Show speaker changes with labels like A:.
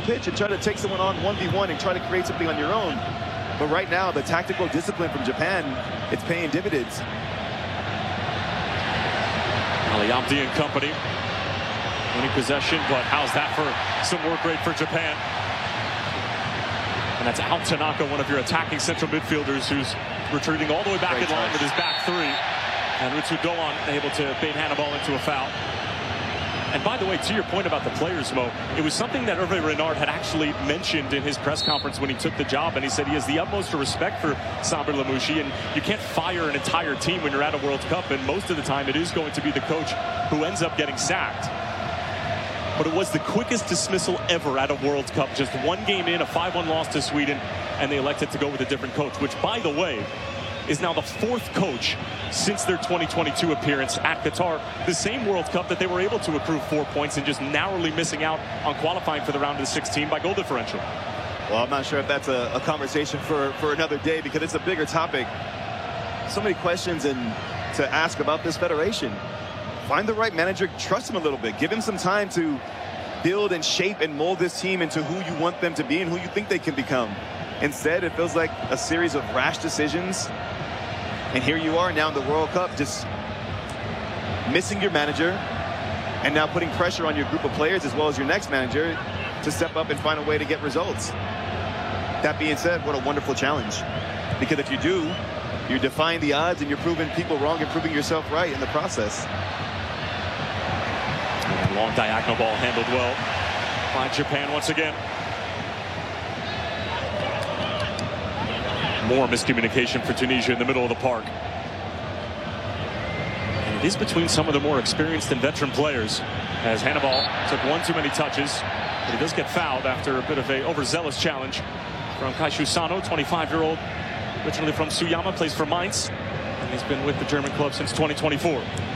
A: pitch and try to take someone on 1v1 and try to create something on your own. But right now, the tactical discipline from Japan, it's paying dividends.
B: Aliamdi and company winning possession, but how's that for some work rate for Japan? And that's Ao Tanaka, one of your attacking central midfielders, who's retreating all the way back in line with his back three. And Ritsu Doan able to bait Hannibal into a foul. And by the way, to your point about the players, Mo, it was something that Hervé Renard had actually mentioned in his press conference when he took the job, and he said he has the utmost respect for Sabri Lamouchi, and you can't fire an entire team when you're at a World Cup, and most of the time it is going to be the coach who ends up getting sacked. But it was the quickest dismissal ever at a World Cup. Just one game in, a 5-1 loss to Sweden, and they elected to go with a different coach, which, by the way, is now the fourth coach since their 2022 appearance at Qatar, the same World Cup that they were able to accrue 4 points and just narrowly missing out on qualifying for the round of 16 by goal differential.
A: Well, I'm not sure if that's a conversation for another day, because it's a bigger topic. So many questions to ask about this federation. Find the right manager, trust him a little bit, give him some time to build and shape and mold this team into who you want them to be and who you think they can become. Instead, it feels like a series of rash decisions. And here you are now in the World Cup, just missing your manager and now putting pressure on your group of players as well as your next manager to step up and find a way to get results. That being said, what a wonderful challenge. Because if you do, you're defying the odds and you're proving people wrong and proving yourself right in the process.
B: And long diagonal ball handled well by Japan once again. More miscommunication for Tunisia in the middle of the park. And it is between some of the more experienced and veteran players, as Hannibal took one too many touches, but he does get fouled after a bit of a overzealous challenge from Kaishu Sano, 25-year-old, originally from Suyama, plays for Mainz, and he's been with the German club since 2024.